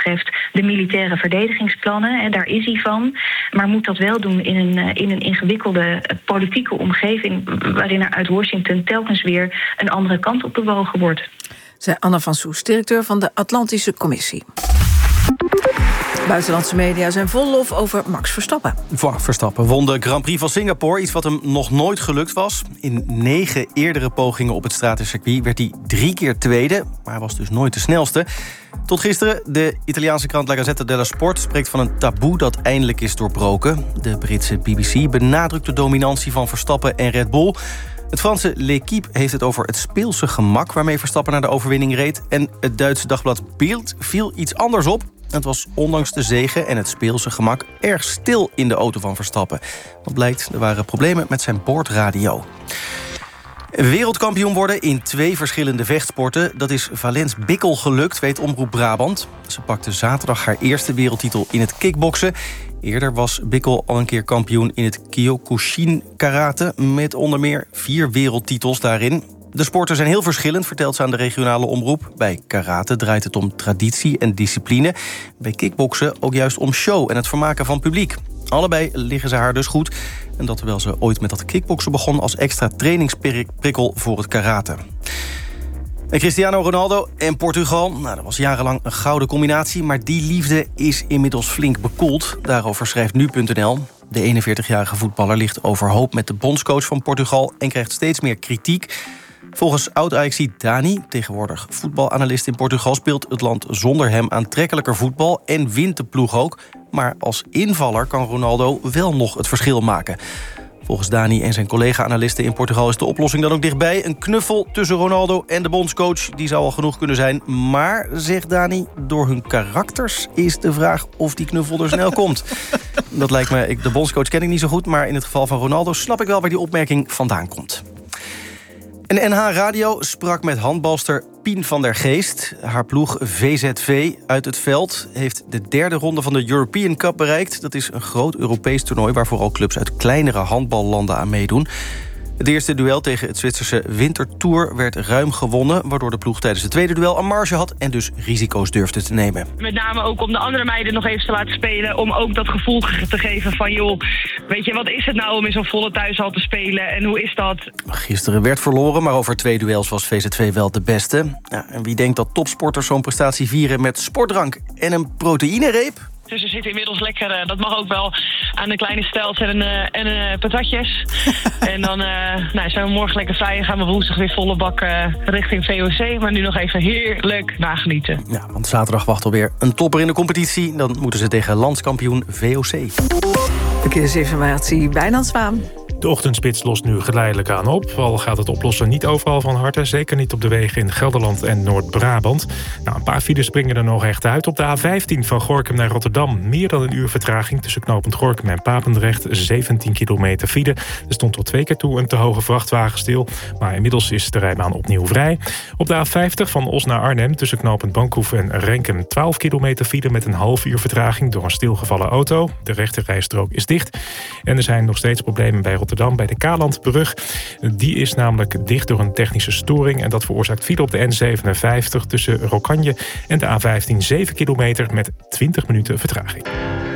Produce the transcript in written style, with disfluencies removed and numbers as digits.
betreft de militaire verdedigingsplannen. En daar is hij van. Maar moet dat wel doen in een ingewikkelde politieke omgeving, waarin er uit Washington telkens weer een andere kant op bewogen wordt. Zei Anna van Soest, directeur van de Atlantische Commissie. Buitenlandse media zijn vol lof over Max Verstappen. Verstappen won de Grand Prix van Singapore, iets wat hem nog nooit gelukt was. In 9 eerdere pogingen op het stratencircuit werd hij 3 keer tweede, maar hij was dus nooit de snelste. Tot gisteren, de Italiaanse krant La Gazzetta dello Sport spreekt van een taboe dat eindelijk is doorbroken. De Britse BBC benadrukt de dominantie van Verstappen en Red Bull. Het Franse L'Équipe heeft het over het speelse gemak waarmee Verstappen naar de overwinning reed. En het Duitse dagblad Bild viel iets anders op. Het was ondanks de zege en het speelse gemak erg stil in de auto van Verstappen. Wat blijkt, er waren problemen met zijn boordradio. Wereldkampioen worden in 2 verschillende vechtsporten. Dat is Valence Bikkel gelukt, weet Omroep Brabant. Ze pakte zaterdag haar eerste wereldtitel in het kickboksen. Eerder was Bikkel al een keer kampioen in het Kyokushin karate, met onder meer 4 wereldtitels daarin. De sporten zijn heel verschillend, vertelt ze aan de regionale omroep. Bij karate draait het om traditie en discipline. Bij kickboksen ook juist om show en het vermaken van publiek. Allebei liggen ze haar dus goed. En dat terwijl ze ooit met dat kickboksen begon als extra trainingsprikkel voor het karate. En Cristiano Ronaldo en Portugal, dat was jarenlang een gouden combinatie, maar die liefde is inmiddels flink bekoeld. Daarover schrijft nu.nl. De 41-jarige voetballer ligt overhoop met de bondscoach van Portugal en krijgt steeds meer kritiek. Volgens oud-Ajaxiet Dani, tegenwoordig voetbalanalist in Portugal, speelt het land zonder hem aantrekkelijker voetbal en wint de ploeg ook. Maar als invaller kan Ronaldo wel nog het verschil maken. Volgens Dani en zijn collega-analisten in Portugal is de oplossing dan ook dichtbij. Een knuffel tussen Ronaldo en de bondscoach, die zou al genoeg kunnen zijn. Maar, zegt Dani, door hun karakters is de vraag of die knuffel er snel komt. Dat lijkt me, de bondscoach ken ik niet zo goed, maar in het geval van Ronaldo snap ik wel waar die opmerking vandaan komt. En NH Radio sprak met handbalster Pien van der Geest. Haar ploeg VZV uit het veld heeft de 3e ronde van de European Cup bereikt. Dat is een groot Europees toernooi waar vooral clubs uit kleinere handballanden aan meedoen. Het eerste duel tegen het Zwitserse Wintertour werd ruim gewonnen, waardoor de ploeg tijdens het tweede duel een marge had en dus risico's durfde te nemen. Met name ook om de andere meiden nog even te laten spelen, om ook dat gevoel te geven van joh, weet je, wat is het nou om in zo'n volle thuishal te spelen en hoe is dat? Gisteren werd verloren, maar over 2 duels was VZV wel de beste. Ja, en wie denkt dat topsporters zo'n prestatie vieren met sportdrank en een proteïnereep? Dus ze zitten inmiddels lekker, dat mag ook wel, aan de kleine stelt en patatjes. En dan zijn we morgen lekker vrij en gaan we woensdag weer volle bak richting VOC. Maar nu nog even heerlijk nagenieten. Ja, want zaterdag wacht alweer een topper in de competitie. Dan moeten ze tegen landskampioen VOC. Verkeersinformatie, Wijnand Zwaan. De ochtendspits lost nu geleidelijk aan op. Al gaat het oplossen niet overal van harte. Zeker niet op de wegen in Gelderland en Noord-Brabant. Een paar files springen er nog echt uit. Op de A15 van Gorinchem naar Rotterdam. Meer dan een uur vertraging tussen knooppunt Gorinchem en Papendrecht. 17 kilometer file. Er stond tot 2 keer toe een te hoge vrachtwagen stil. Maar inmiddels is de rijbaan opnieuw vrij. Op de A50 van Os naar Arnhem tussen knooppunt Bankhoef en Renkum. 12 kilometer file met een half uur vertraging door een stilgevallen auto. De rechterrijstrook is dicht. En er zijn nog steeds problemen bij Rotterdam bij de Kalandbrug. Die is namelijk dicht door een technische storing. En dat veroorzaakt file op de N57 tussen Rokanje en de A15 7 kilometer met 20 minuten vertraging.